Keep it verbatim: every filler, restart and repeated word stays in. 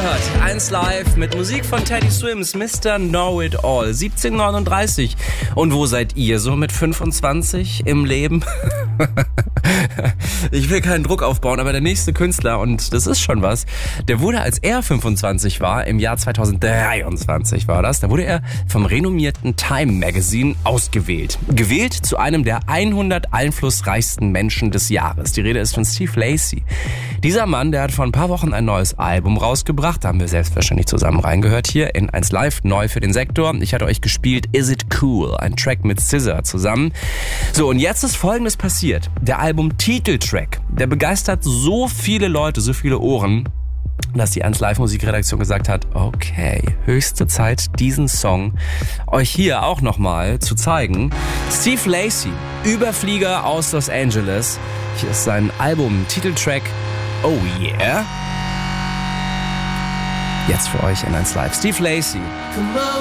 gehört. eins Live mit Musik von Teddy Swims, Mister Know-It-All, siebzehn neununddreißig. Und wo seid ihr so mit fünfundzwanzig im Leben? Ich will keinen Druck aufbauen, aber der nächste Künstler, und das ist schon was, der wurde, als er fünfundzwanzig war, im Jahr zweitausenddreiundzwanzig war das, da wurde er vom renommierten Time Magazine ausgewählt. Gewählt zu einem der hundert einflussreichsten Menschen des Jahres. Die Rede ist von Steve Lacy. Dieser Mann, der hat vor ein paar Wochen ein neues Album rausgebracht. Da haben wir selbstverständlich zusammen reingehört hier in eins Live, neu für den Sektor. Ich hatte euch gespielt Is It Cool, ein Track mit S Z A zusammen. So, und jetzt ist Folgendes passiert. Der Album-Titeltrack, der begeistert so viele Leute, so viele Ohren, dass die eins Live Musikredaktion gesagt hat, okay, höchste Zeit, diesen Song euch hier auch nochmal zu zeigen. Steve Lacy, Überflieger aus Los Angeles. Hier ist sein Album-Titeltrack Oh Yeah. Jetzt für euch in eins Live. Steve Lacy.